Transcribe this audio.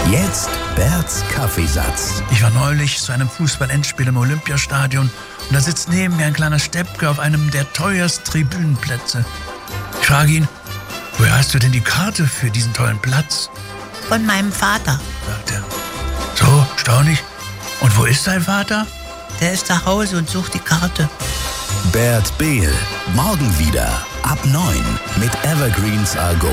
Jetzt Berts Kaffeesatz. Ich war neulich zu einem Fußball-Endspiel im Olympiastadion und da sitzt neben mir ein kleiner Steppke auf einem der teuersten Tribünenplätze. Ich frage ihn, woher hast du denn die Karte für diesen tollen Platz? Von meinem Vater. Sagt er. So, staunlich. Und wo ist dein Vater? Der ist zu Hause und sucht die Karte. Bert Behl, morgen wieder ab 9 mit Evergreens Argument.